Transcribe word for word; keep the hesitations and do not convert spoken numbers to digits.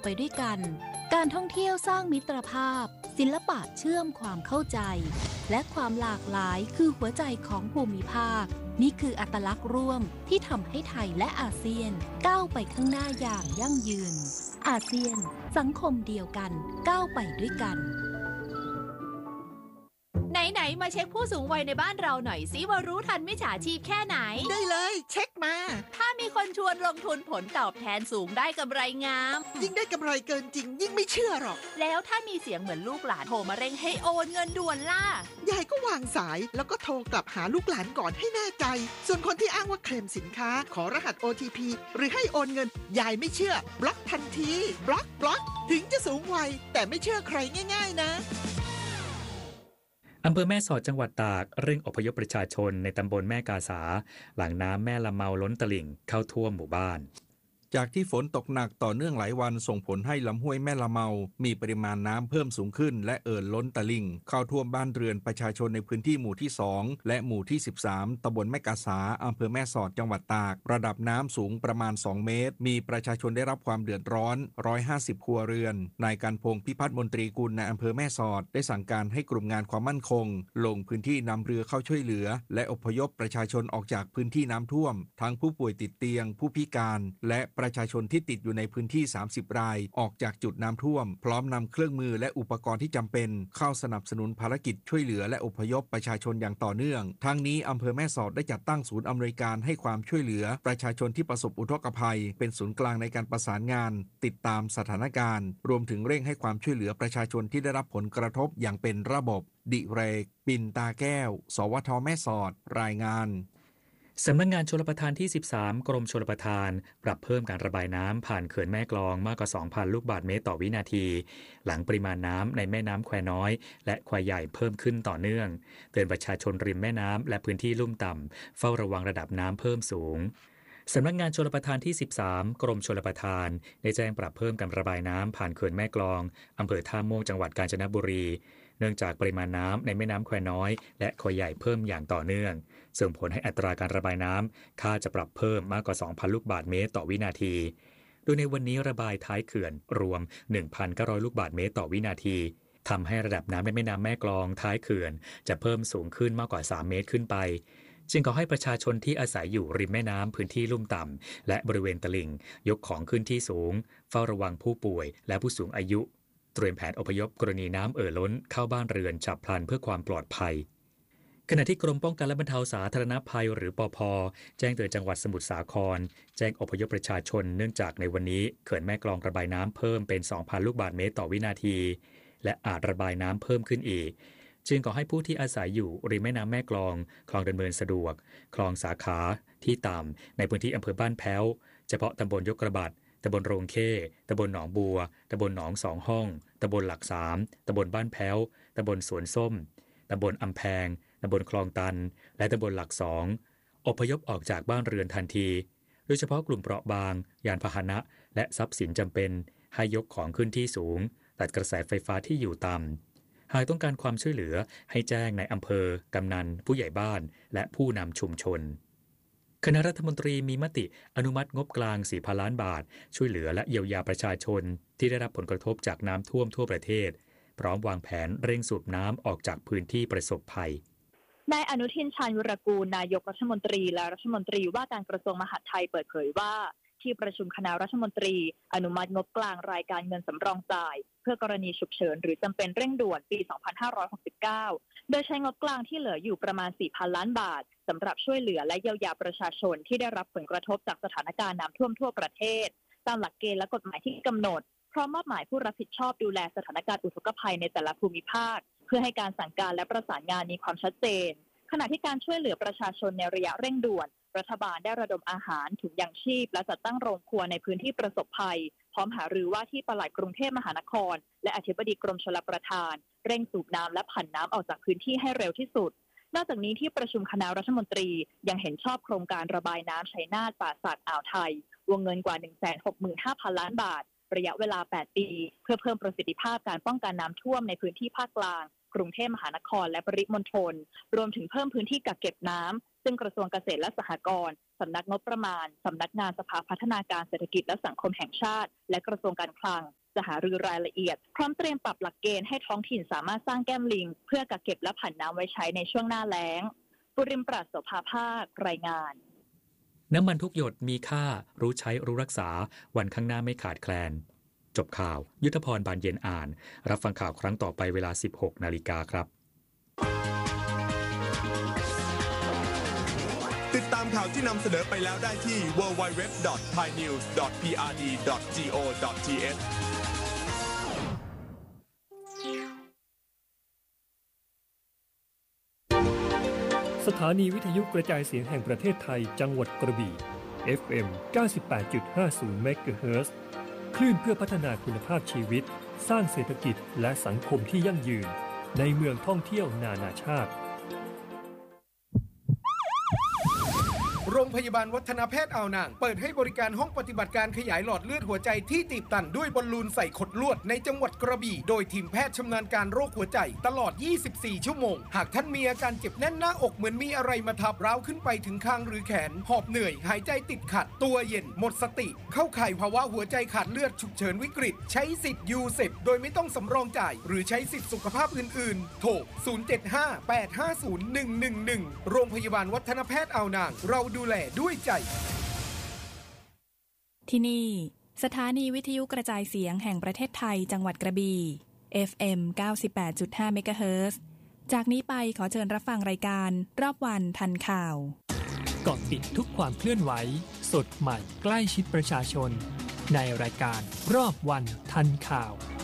ไปด้วยกันการท่องเที่ยวสร้างมิตรภาพศิลปะเชื่อมความเข้าใจและความหลากหลายคือหัวใจของภูมิภาคนี่คืออัตลักษณ์ร่วมที่ทำให้ไทยและอาเซียนก้าวไปข้างหน้าอย่างยั่งยืนอาเซียนสังคมเดียวกันก้าวไปด้วยกันไหนๆมาเช็คผู้สูงวัยในบ้านเราหน่อยสิว่ารู้ทันมิจฉาชีพแค่ไหนได้เลยเช็คมาถ้ามีคนชวนลงทุนผลตอบแทนสูงได้กำไรงามยิ่งได้กำไรเกินจริงยิ่งไม่เชื่อหรอกแล้วถ้ามีเสียงเหมือนลูกหลานโทรมาเร่งให้โอนเงินด่วนล่ะยายก็วางสายแล้วก็โทรกลับหาลูกหลานก่อนให้แน่ใจส่วนคนที่อ้างว่าเคลมสินค้าขอรหัส โอ ที พี หรือให้โอนเงินยายไม่เชื่อบล็อกทันทีบล็อกบล็อกถึงจะสูงวัยแต่ไม่เชื่อใครง่ายๆนะอำเภอแม่สอดจังหวัดตากเร่งอพยพประชาชนในตำบลแม่กาสาหลังน้ำแม่ละเมาล้นตลิ่งเข้าท่วมหมู่บ้านจากที่ฝนตกหนักต่อเนื่องหลายวันส่งผลให้ลำห้วยแม่ละเมามีปริมาณน้ำเพิ่มสูงขึ้นและเอ่อล้นตลิ่งเข้าท่วมบ้านเรือนประชาชนในพื้นที่หมู่ที่สองและหมู่ที่สิบสามตำบลแม่กาสาอำเภอแม่สอดจังหวัดตากระดับน้ำสูงประมาณสองเมตรมีประชาชนได้รับความเดือดร้อนหนึ่งร้อยห้าสิบครัวเรือนนายกันพงษ์พิพัฒน์มนตรีกุลในอำเภอแม่สอดได้สั่งการให้กลุ่มงานความมั่นคงลงพื้นที่นำเรือเข้าช่วยเหลือและอพยพประชาชนออกจากพื้นที่น้ำท่วมทั้งผู้ป่วยติดเตียงผู้พิการและประชาชนที่ติดอยู่ในพื้นที่สามสิบรายออกจากจุดน้ำท่วมพร้อมนำเครื่องมือและอุปกรณ์ที่จำเป็นเข้าสนับสนุนภารกิจช่วยเหลือและอพยพประชาชนอย่างต่อเนื่องทั้งนี้อำเภอแม่สอดได้จัดตั้งศูนย์อำนวยการให้ความช่วยเหลือประชาชนที่ประสบอุทกภัยเป็นศูนย์กลางในการประสานงานติดตามสถานการณ์รวมถึงเร่งให้ความช่วยเหลือประชาชนที่ได้รับผลกระทบอย่างเป็นระบบดิเรกปิ่นตาแก้วสวทแม่สอดรายงานสำนักงานชลประทานที่สิบสามกรมชลประทานปรับเพิ่มการระบายน้ำผ่านเขื่อนแม่กลองมากกว่า สองพัน ลูกบาศก์เมตรต่อวินาทีหลังปริมาณน้ำในแม่น้ำแควน้อยและแควใหญ่เพิ่มขึ้นต่อเนื่องเตือนประชาชนริมแม่น้ำและพื้นที่ลุ่มต่ำเฝ้าระวังระดับน้ำเพิ่มสูงสำนักงานชลประทานที่สิบสามกรมชลประทานได้แจ้งปรับเพิ่มการระบายน้ำผ่านเขื่อนแม่กลองอำเภอท่าม่วงจังหวัดกาญจนบุรีเนื่องจากปริมาณน้ำในแม่น้ำแควน้อยและแควใหญ่เพิ่มอย่างต่อเนื่องส่งผลให้อัตราการระบายน้ำคาดจะปรับเพิ่มมากกว่า สองพัน ลูกบาศก์เมตรต่อวินาทีโดยในวันนี้ระบายท้ายเขื่อนรวม หนึ่งพันเก้าร้อย ลูกบาศก์เมตรต่อวินาทีทำให้ระดับน้ำในแม่น้ำแม่กลองท้ายเขื่อนจะเพิ่มสูงขึ้นมากกว่าสามเมตรขึ้นไปจึงขอให้ประชาชนที่อาศัยอยู่ริมแม่น้ำพื้นที่ลุ่มต่ำและบริเวณตลิ่งยกของขึ้นที่สูงเฝ้าระวังผู้ป่วยและผู้สูงอายุเตรียมแผนอพยพกรณีน้ำเอ่อล้นเข้าบ้านเรือนฉับพลันเพื่อความปลอดภัยขณะที่กรมป้องกันและบรรเทาสาธารณภัยหรือปภ.แจ้งเตือนจังหวัดสมุทรสาครแจ้งอพยพประชาชนเนื่องจากในวันนี้เขื่อนแม่กลองระบายน้ำเพิ่มเป็น สองพัน ลูกบาศก์เมตรต่อวินาทีและอาจระบายน้ำเพิ่มขึ้นอีกจึงขอให้ผู้ที่อาศัยอยู่ริมแม่น้ำแม่กลองคลองดำเนินสะดวกคลองสาขาที่ต่ำในพื้นที่อำเภอบ้านแพ้วเฉพาะตำบลยกระบัดตำบลโรงเข้ตำบลหนองบัวตำบลหนองสองห้องตำบลหลักสามตำบลบ้านแพ้วตำบลสวนส้มตำบลอำแพงตำบลคลองตันและตำบลหลักสองอพยพออกจากบ้านเรือนทันทีโดยเฉพาะกลุ่มเปราะบางยานพาหนะและทรัพย์สินจำเป็นให้ยกของขึ้นที่สูงตัดกระแสไฟฟ้าที่อยู่ต่ำหากต้องการความช่วยเหลือให้แจ้งในอำเภอกำนันผู้ใหญ่บ้านและผู้นำชุมชนคณะรัฐมนตรีมีมติอนุมัติงบกลาง สี่พัน ล้านบาทช่วยเหลือและเยียวยาประชาชนที่ได้รับผลกระทบจากน้ำท่วมทั่วประเทศพร้อมวางแผนเร่งสูบน้ำออกจากพื้นที่ประสบภัยนายอนุทินชาญวิรากูลนายกรัฐมนตรีและรัฐมนตรีว่าการกระทรวงมหาดไทยเปิดเผยว่าที่ประชุมคณะรัฐมนตรีอนุมัติงบกลางรายการเงินสำรองจ่ายเพื่อกรณีฉุกเฉินหรือจำเป็นเร่งด่วนปี สองพันห้าร้อยหกสิบเก้า โดยใช้งบกลางที่เหลืออยู่ประมาณ สี่พัน ล้านบาทสำหรับช่วยเหลือและเยียวยาประชาชนที่ได้รับผลกระทบจากสถานการณ์น้ำท่วมทั่วประเทศตามหลักเกณฑ์และกฎหมายที่กำหนดพร้อมมอบหมายผู้รับผิดชอบดูแลสถานการณ์อุทกภัยในแต่ละภูมิภาคเพื่อให้การสั่งการและประสานงานมีความชัดเจนขณะที่การช่วยเหลือประชาชนในระยะเร่งด่วนรัฐบาลได้ระดมอาหารถุงยางชีพและจัดตั้งโรงครัวในพื้นที่ประสบภัยพร้อมหารือว่าที่ปลัดกรุงเทพมหานครและอธิบดีกรมชลประทานเร่งสูบน้ำและผันน้ำออกจากพื้นที่ให้เร็วที่สุดนอกจากนี้ที่ประชุมคณะรัฐมนตรียังเห็นชอบโครงการระบายน้ำชัยนาทป่าสักอ่าวไทยวงเงินกว่า หนึ่งแสนหกหมื่นห้าพัน ล้านบาทระยะเวลาแปดปีเพื่อเพิ่มประสิทธิภาพการป้องกันน้ำท่วมในพื้นที่ภาคกลางกรุงเทพมหานครและปริมณฑลรวมถึงเพิ่มพื้นที่กักเก็บน้ำซึ่งกระทรวงเกษตรและสหกรณ์สำนักงบประมาณสำนักงานสภาพัฒนาการเศรษฐกิจและสังคมแห่งชาติและกระทรวงการคลังจะหารือรายละเอียดพร้อมเตรียมปรับหลักเกณฑ์ให้ท้องถิ่นสามารถสร้างแก้มลิงเพื่อกักเก็บและผันน้ำไว้ใช้ในช่วงหน้าแล้งปุริมปราศโสภาภาครายงานน้ำมันทุกหยดมีค่ารู้ใช้รู้รักษาวันข้างหน้าไม่ขาดแคลนจบข่าวยุทธพรบานเย็นอ่านรับฟังข่าวครั้งต่อไปเวลา สิบหกนาฬิกาครับติดตามข่าวที่นำเสนอไปแล้วได้ที่ ดับเบิลยู ดับเบิลยู ดับเบิลยู ดอท ไทยนิวส์ ดอท พี อาร์ ดี ดอท จี โอ ดอท ที เอชสถานีวิทยุกระจายเสียงแห่งประเทศไทยจังหวัดกระบี่ เอฟ เอ็ม เก้าสิบแปดจุดห้าศูนย์ เมกะเฮิรตซ์ คลื่นเพื่อพัฒนาคุณภาพชีวิตสร้างเศรษฐกิจและสังคมที่ยั่งยืนในเมืองท่องเที่ยวนานาชาติโรงพยาบาลวัฒนแพทย์อ่าวนางเปิดให้บริการห้องปฏิบัติการขยายหลอดเลือดหัวใจที่ตีบตันด้วยบอลลูนใส่ขดลวดในจังหวัดกระบี่โดยทีมแพทย์ชำนาญการโรคหัวใจตลอดยี่สิบสี่ชั่วโมงหากท่านมีอาการเจ็บแน่นหน้าอกเหมือนมีอะไรมาทับร้าวขึ้นไปถึงคางหรือแขนหอบเหนื่อยหายใจติดขัดตัวเย็นหมดสติเข้าข่ายภาวะหัวใจขาดเลือดฉุกเฉินวิกฤตใช้สิทธิ์ยูเซปโดยไม่ต้องสำรองจ่ายหรือใช้สิทธิสุขภาพอื่นๆโทรศูนย์ เจ็ด ห้า แปด ห้า ศูนย์ หนึ่ง หนึ่ง หนึ่งโรงพยาบาลวัฒนแพทย์อ่าวนางเราดูแลด้วยใจที่นี่สถานีวิทยุกระจายเสียงแห่งประเทศไทยจังหวัดกระบี่ เอฟ เอ็ม เก้าสิบแปดจุดห้า เมกะเฮิรตซ์ จากนี้ไปขอเชิญรับฟังรายการรอบวันทันข่าวเกาะติดทุกความเคลื่อนไหวสดใหม่ใกล้ชิดประชาชนในรายการรอบวันทันข่าว